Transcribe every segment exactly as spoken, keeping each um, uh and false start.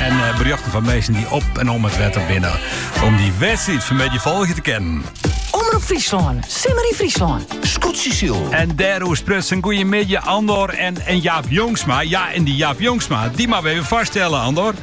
En uh, berichten van mensen die op en om het wetter binnen. Om die wedstrijd van beetje volgen te kennen. Omroep Friesland, Simmer in Friesland. Scoot Cecile. En daarover spreekt een goede middag Andor en, en Jaap Jongsma. Ja, en die Jaap Jongsma, die maar we even vaststellen, Andor.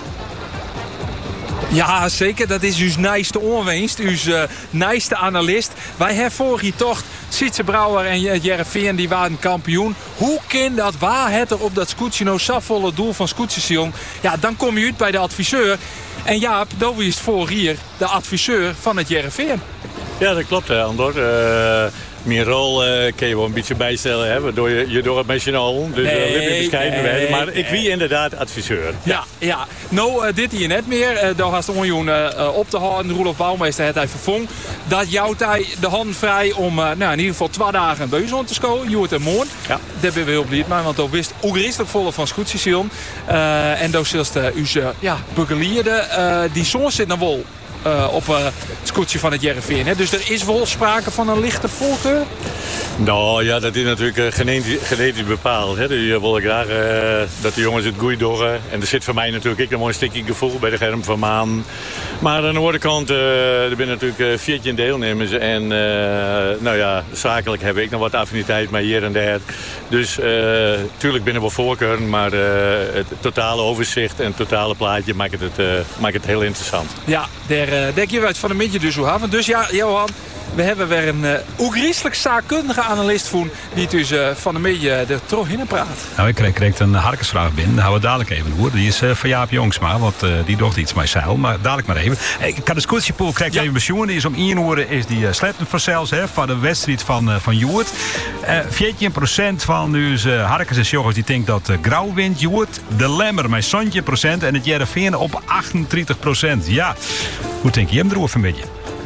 Ja, zeker. Dat is uw nijste onwinst, uw uh, nijste analist. Wij hebben vorige tocht Sietse Brouwer en Jereveen die waren kampioen. Hoe kan dat? Waar het er op dat scootje nou zo volle doel van Scootjesjong? Ja, dan kom je uit bij de adviseur. En Jaap, dat is voor hier de adviseur van het Jereveen. Ja, dat klopt, Andor. Uh, mijn rol uh, kun je wel een beetje bijstellen, hè, waardoor je, je door het nationaal, dus nee, uh, bescheiden nee, werden. Maar ik wie inderdaad adviseur. Ja, ja. ja. Nou, uh, dit hier net meer. Uh, daar was de onjoen uh, op te houden. Roelof Bouwmeester het even vong. Dat jouwt hij de hand vrij om uh, nou, in ieder geval twee dagen een beus om te scoren. Joert en Moorn. Ja. Daar ben we heel blij mee, want dat wist ongerustelijk volle van Scootjesjong. Uh, en daar zilst uh, uw uh, ja, begeleerde. Uh, die zoon zit naar wol. Uh, op uh, het scootje van het Jereveen. Hè? Dus er is wel sprake van een lichte voorkeur? Nou ja, dat is natuurlijk uh, genetisch, genetisch bepaald. Hè? Je wil graag uh, dat de jongens het goed doen. En er zit voor mij natuurlijk ook een mooi stukje gevoel bij de Germ van Maan. Maar aan de andere kant, uh, er zijn natuurlijk uh, veertien deelnemers. En uh, nou ja, zakelijk heb ik nog wat affiniteit met hier en daar. Dus uh, tuurlijk binnen wel voorkeuren. Maar uh, het totale overzicht en het totale plaatje maakt het, uh, maakt het heel interessant. Ja, daar uh, denk je uit van een beetje dus hoe hebben. Dus ja, Johan, we hebben weer een uh, oegrieselijk zaakkundige analist voor die dus uh, van een beetje er toch in praat. Nou, ik kreeg, kreeg een harkensvraag binnen. Daar gaan we dadelijk even door. Die is uh, van Jaap Jongsma, want uh, die docht iets met zeil. Maar dadelijk maar even. Ik had de scootjepool krijg ja. even bezoeken. Die is om één uur is die uh, sleppen voor zelfs hè, van de wedstrijd van, uh, van Joert. Uh, veertien procent van uw uh, harkens en joggers die denkt dat uh, grauw wint Joert. De Lemmer met zeventien procent en het Jereveen op achtendertig procent. Ja, hoe denk je hem erover een beetje?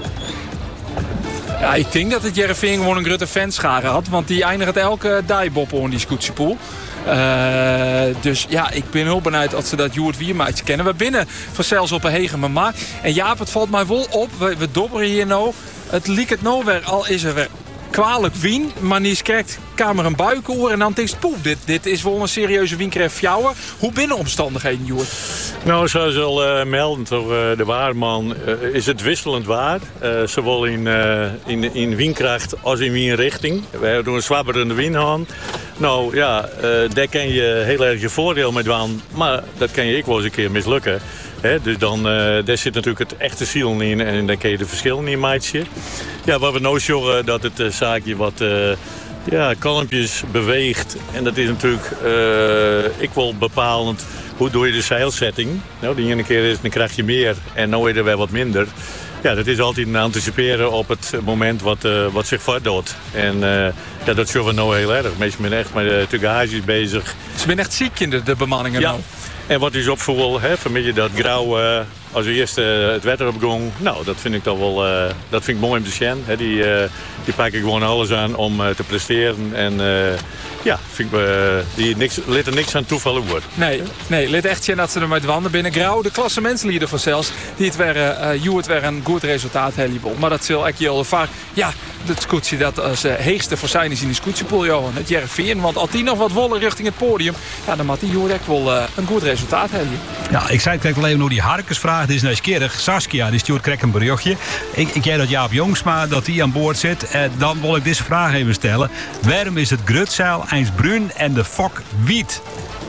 Ja, ik denk dat het Jereveen gewoon een grote fanschare had. Want die eindigt elke dijbop on die scootjepool. Uh, dus ja, ik ben heel benieuwd dat ze dat Joert Wiermaatje kennen. We binnen vanzelfs op een hege mama. En Jaap, het valt mij wel op. We, we dobberen hier nou. Het liek het nou weer, al is er weer kwalijk wien. Maar niet krijgt kamer een buikoor. En dan denkt poeh, dit, dit is wel een serieuze wienkreef fjouwer. Hoe binnenomstandigheden, Joert? Nou, zoals al uh, melden door uh, de waarman, uh, is het wisselend waar. Uh, zowel in, uh, in, in wienkracht als in wienrichting. We hebben een zwabberende wien aan. Nou ja, uh, daar kan je heel erg je voordeel mee doen. Maar dat kan je ook wel eens een keer mislukken. He, dus dan, uh, daar zit natuurlijk het echte ziel in en dan kun je de verschillen in maatje. Ja, wat we nou zorgen dat het uh, zaakje wat uh, ja, kalmpjes beweegt. En dat is natuurlijk uh, ik wel bepalend. Hoe doe je de zeilsetting? Nou, die ene keer is het een krachtje meer en nou is er wel wat minder. Ja, dat is altijd een anticiperen op het moment wat, uh, wat zich voordoet. En uh, ja, dat zullen we nou heel erg. Meestal ben echt met de tugages bezig. Ze zijn echt ziek in de, de bemanningen ja. nou. En wat is opvoer, hè, vanmiddag je dat grauw, uh, als we eerst uh, het wetter opgong. Nou, dat vind ik toch wel, uh, dat vind ik mooi om te zien. Hè. Die, uh, die pakken gewoon alles aan om uh, te presteren. En uh, ja, vind ik, uh, die niks, liet er niks aan toevallen wordt. Nee, nee, liet echt zien dat ze er met wanden binnen grauw. De klassementslieden van zelfs, die het weer, uh, Joert weer een goed resultaat hebben. Maar dat zal echt heel vaak, ja, het scootje dat als uh, heegste voor zijn is in die scootjepool, Johan. Het Jereveen, want als die nog wat wollen richting het podium, ja, dan moet die Joert echt wel uh, een goed resultaat hebben. Ja, ik zei het alleen nog die harkensvraag. Dit is nieuwsgierig. Saskia, die stuurt krijgt een berichtje. Ik, ik jij dat Jaap Jongsma, dat hij aan boord zit. Eh, dan wil ik deze vraag even stellen. Waarom is het grutzeil eens bruin en de fok wit?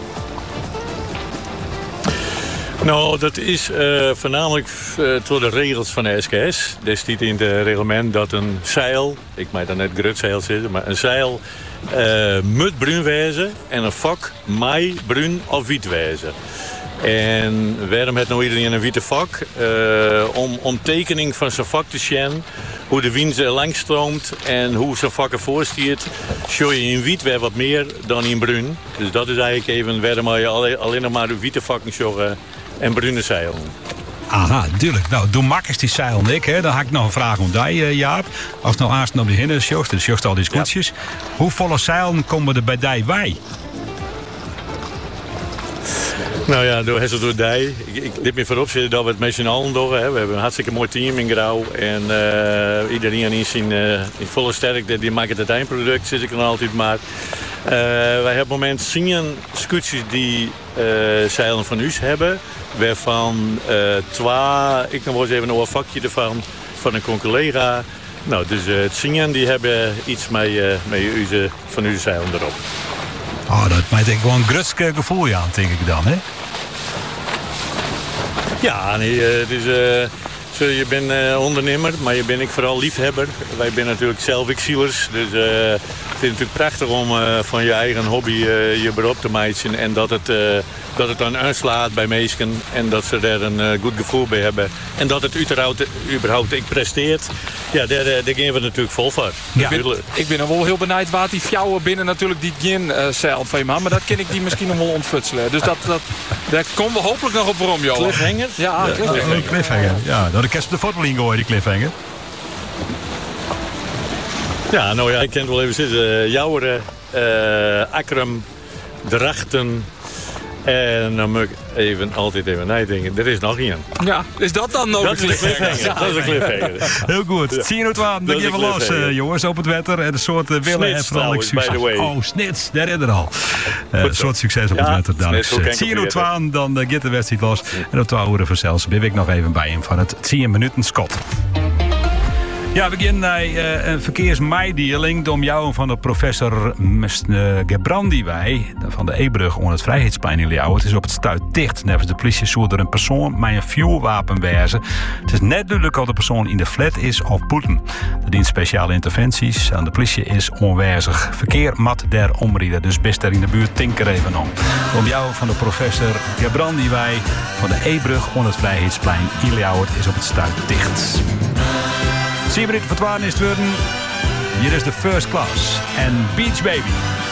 Nou, dat is uh, voornamelijk uh, door de regels van de S K S. Er staat in het reglement dat een zeil, ik mag dan net grutzeil zitten, maar een zeil uh, moet bruin wezen en een fok mij bruin of wit wezen. En waarom heeft nou iedereen een witte vak? Uh, om, om tekening van zijn vak te zien, hoe de wind langs stroomt en hoe zijn vak ervoor stiert. Show je in wit weer wat meer dan in bruin. Dus dat is eigenlijk even waarom je alleen, alleen nog maar de witte vakken zorgen en bruine zeilen. Aha, tuurlijk. Nou, doe makkers die zeil ik. Hè. Dan heb ik nog een vraag om jou, uh, Jaap. Als nou aanstaan op de hinnen sjocht, dus sjocht al die scootjes. Ja. Hoe volle zeilen komen er bij die wij? Nou ja, door Hessel door Dij. Ik, ik dit meer voorop zitten dat we het met z'n allen doen. Hè. We hebben een hartstikke mooi team in Grauw. En uh, iedereen is in, uh, in volle sterkte. Die maakt het eindproduct, zit ik dan altijd maar. Uh, wij hebben op het moment zien scootjes die uh, zeilen van us hebben. Waarvan uh, twee, ik nog wel eens even een oorvakje ervan, van een collega. Nou, dus uh, het zingen, die hebben iets met, uh, met uze, van uw zeilen erop. Oh, dat maakt denk ik wel een grutske gevoel, ja, denk ik dan, hè? Ja, nee, uh, het is... Uh, zo, je bent uh, ondernemer, maar je bent ik vooral liefhebber. Wij zijn natuurlijk zelf exilers, dus uh, het is natuurlijk prachtig om uh, van je eigen hobby uh, je beroep te maken. En dat het, uh, dat het dan aanslaat bij mensen en dat ze daar een uh, goed gevoel bij hebben. En dat het überhaupt, überhaupt ik presteert, ja, daar, daar gaan we natuurlijk vol voor. Ja. Ik, ben, ik ben nog wel heel benieuwd waar die fjouwen binnen natuurlijk die gin uh, zeilt van je man. Maar dat kan ik die misschien nog wel ontfutselen. Dus dat, dat, daar komen we hopelijk nog op waarom, Johan. Cliffhanger? Ja, ja cliffhanger. Oh, cliffhanger. Ja, dat de kerst op de foto gooien, die cliffhanger. Ja, nou ja, ik ken het wel even zitten. Jouweren, uh, Akrum, Drachten. En dan moet ik even, altijd even nadenken. Er is nog één. Ja, is dat dan nog dat een cliffhanger? Ja, dat is een cliffhanger. Heel goed. Ja. Tien uur twaalf, dan gaan we los, uh, jongens, op het wetter. En een soort uh, willen en vooral ik succes. Oh, Snits, daar is er al. Uh, een soort succes op het ja, wetter. Dan tien uur twaalf, dan uh, gaat de wedstrijd los. En op twaalf uur voor zelfs ben ik nog even bij hem van het tien minuten Scott. Ja, we beginnen bij uh, een verkeersmijdeling om jou van de professor Gebrandi wij van de E-brug onder het Vrijheidsplein in Ljouwen. Het is op het stuit dicht. Nevens de politie zoekt er een persoon met een vuurwapen wezen. Het is net duidelijk of de persoon in de flat is of boeten. Er dient speciale interventies en de politie is onwijzig. Verkeer mat der omrieden, dus best daar in de buurt tinker even om. Om jou van de professor Gebrandi wij van de E-brug onder het Vrijheidsplein in Ljouwen is op het stuit dicht. Zeven minuten voor twaalf is het worden. Hier is de First Class en Beach Baby.